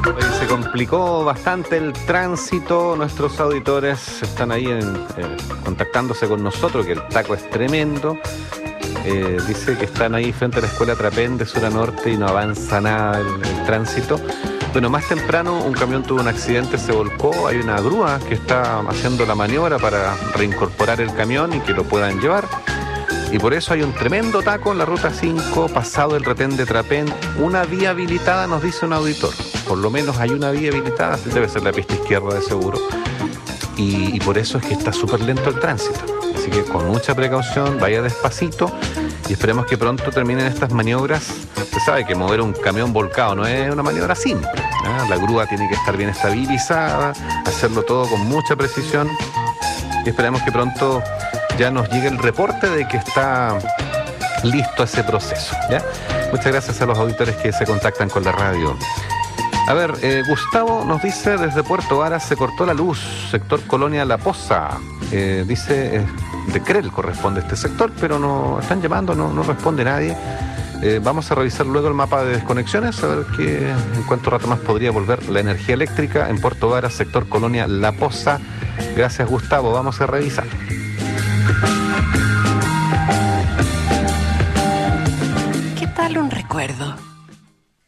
Oye, se complicó bastante el tránsito. Nuestros auditores están ahí contactándose con nosotros, que el taco es tremendo. Dice que están ahí frente a la escuela Trapén de sur a norte y no avanza nada el tránsito. Bueno, más temprano un camión tuvo un accidente, se volcó. Hay una grúa que está haciendo la maniobra para reincorporar el camión y que lo puedan llevar. Y por eso hay un tremendo taco en la ruta 5, pasado el retén de Trapén. Una vía habilitada, nos dice un auditor. Por lo menos hay una vía habilitada, debe ser la pista izquierda de seguro. Y por eso es que está súper lento el tránsito. Así que con mucha precaución, vaya despacito y esperemos que pronto terminen estas maniobras. Usted sabe que mover un camión volcado no es una maniobra simple, ¿eh? La grúa tiene que estar bien estabilizada, hacerlo todo con mucha precisión y esperemos que pronto ya nos llegue el reporte de que está listo ese proceso, ¿ya? Muchas gracias a los auditores que se contactan con la radio. A ver, Gustavo nos dice desde Puerto Varas se cortó la luz, sector Colonia La Poza. Dice, de Crel corresponde este sector, pero no están llamando, no responde nadie. Vamos a revisar luego el mapa de desconexiones, a ver en cuánto rato más podría volver la energía eléctrica en Puerto Varas, sector Colonia La Poza. Gracias, Gustavo, vamos a revisar. ¿Qué tal un recuerdo?